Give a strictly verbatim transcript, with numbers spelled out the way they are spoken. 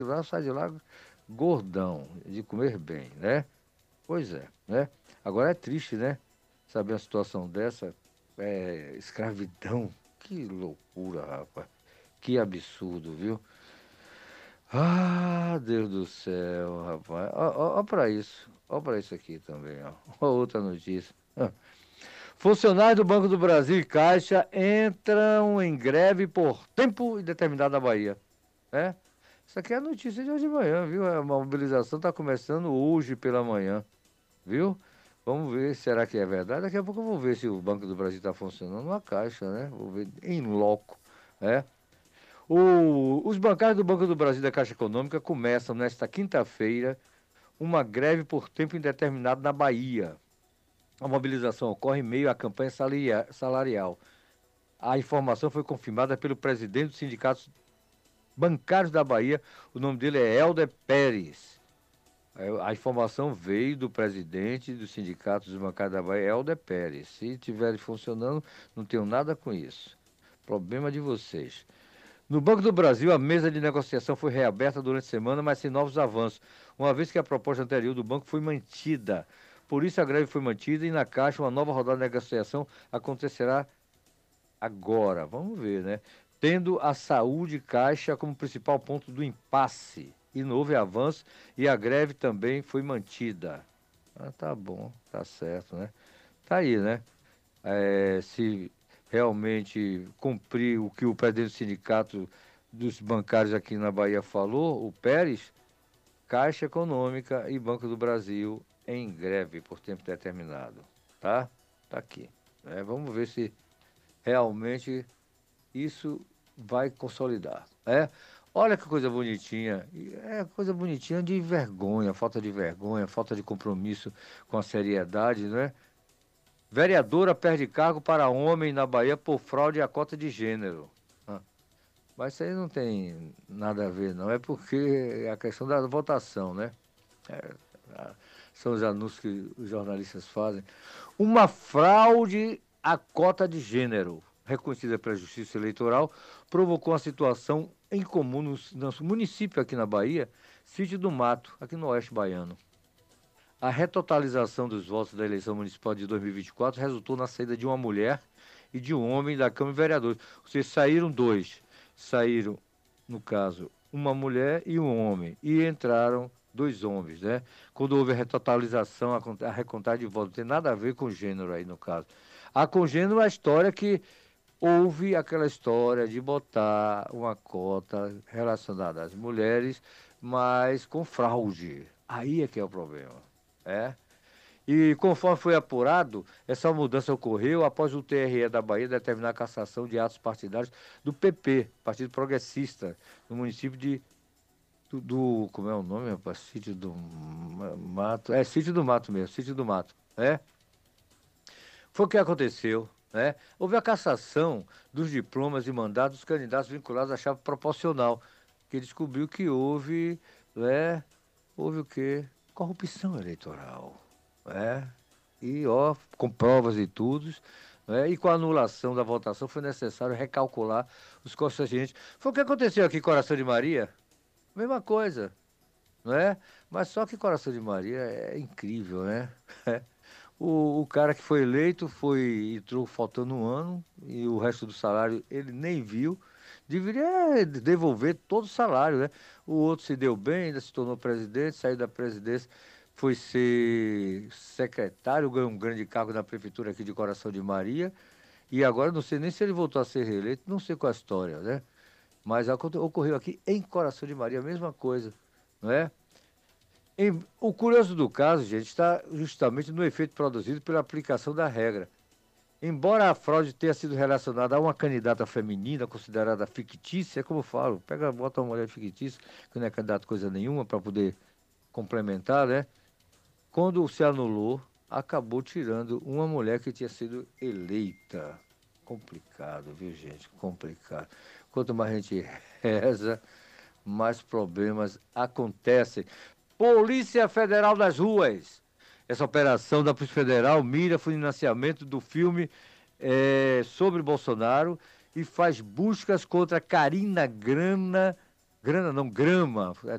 lá, sai de lá gordão, de comer bem, né? Pois é, né? Agora é triste, né? Saber uma situação dessa, é, escravidão, que loucura, rapaz. Que absurdo, viu? Ah, Deus do céu, rapaz. Ó, ó, ó pra isso. Ó pra isso aqui também, ó. Ó outra notícia. Ah. Funcionários do Banco do Brasil e Caixa entram em greve por tempo indeterminado na Bahia, né? Isso aqui é a notícia de hoje de manhã, viu? A mobilização está começando hoje pela manhã, viu? Vamos ver, será que é verdade? Daqui a pouco eu vou ver se o Banco do Brasil está funcionando na Caixa, né? Vou ver em loco, né? O- os bancários do Banco do Brasil e da Caixa Econômica começam nesta quinta-feira uma greve por tempo indeterminado na Bahia. A mobilização ocorre em meio à campanha salia- salarial. A informação foi confirmada pelo presidente dos sindicatos bancários da Bahia. O nome dele é Helder Pérez. A a informação veio do presidente dos sindicatos bancários da Bahia, Helder Pérez. Se estiver funcionando, não tenho nada com isso. Problema de vocês. No Banco do Brasil, a mesa de negociação foi reaberta durante a semana, mas sem novos avanços, uma vez que a proposta anterior do banco foi mantida. Por isso, a greve foi mantida e na Caixa, uma nova rodada de negociação acontecerá agora. Vamos ver, né? Tendo a saúde Caixa como principal ponto do impasse. E não houve avanço e a greve também foi mantida. Ah, tá bom, tá certo, né? Tá aí, né? É, se realmente cumprir o que o presidente do sindicato dos bancários aqui na Bahia falou, o Pérez, Caixa Econômica e Banco do Brasil em greve por tempo determinado, tá? Tá aqui. É, vamos ver se realmente isso vai consolidar. É, olha que coisa bonitinha. E é coisa bonitinha de vergonha, falta de vergonha, falta de compromisso com a seriedade, né? Vereadora perde cargo para homem na Bahia por fraude à cota de gênero. Ah, mas isso aí não tem nada a ver, não. É porque é a questão da votação, né? É, ah, são os anúncios que os jornalistas fazem. Uma fraude à cota de gênero, reconhecida pela Justiça Eleitoral, provocou uma situação incomum no nosso município aqui na Bahia, Sítio do Mato, aqui no Oeste Baiano. A retotalização dos votos da eleição municipal de dois mil e vinte e quatro resultou na saída de uma mulher e de um homem da Câmara de Vereadores. Ou seja, saíram dois. Saíram, no caso, uma mulher e um homem. E entraram dois homens, né? Quando houve a retotalização, a cont- a recontagem de votos, não tem nada a ver com gênero aí, no caso. A com gênero é a história que houve aquela história de botar uma cota relacionada às mulheres, mas com fraude. Aí é que é o problema. É. E conforme foi apurado, essa mudança ocorreu após o T R E da Bahia determinar a cassação de atos partidários do P P, Partido Progressista, no município de do, do- como é o nome, rapaz? Sítio do Ma- Mato. É, Sítio do Mato mesmo, Sítio do Mato. É. Foi o que aconteceu, né? Houve a cassação dos diplomas e mandados dos candidatos vinculados à chapa proporcional, que descobriu que houve, né? Houve o quê? Corrupção eleitoral, né? E, ó, com provas e tudo, né? E com a anulação da votação foi necessário recalcular os coeficientes. Foi o que aconteceu aqui em Coração de Maria, mesma coisa, não é? Mas só que Coração de Maria é incrível, né? O, o cara que foi eleito foi, entrou faltando um ano e o resto do salário ele nem viu. Deveria devolver todo o salário, né? O outro se deu bem, ainda se tornou presidente, saiu da presidência, foi ser secretário, ganhou um grande cargo na prefeitura aqui de Coração de Maria. E agora não sei nem se ele voltou a ser reeleito, não sei qual é a história, né? Mas aconte- ocorreu aqui em Coração de Maria a mesma coisa, não é? Em- o curioso do caso, gente, está justamente no efeito produzido pela aplicação da regra. Embora a fraude tenha sido relacionada a uma candidata feminina considerada fictícia, é como eu falo, pega, bota uma mulher fictícia, que não é candidata coisa nenhuma, para poder complementar, né? Quando se anulou, acabou tirando uma mulher que tinha sido eleita. Complicado, viu, gente? Complicado. Quanto mais a gente reza, mais problemas acontecem. Polícia Federal das Ruas. Essa operação da Polícia Federal mira financiamento do filme eh, sobre Bolsonaro e faz buscas contra Karina Grana Grana não, grama.